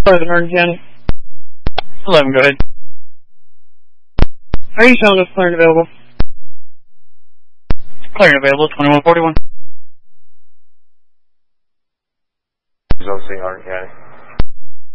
President Hardin County. 11, go ahead. Are you showing us clearing available? Clearing available, 2141. Zone C, Hardin County.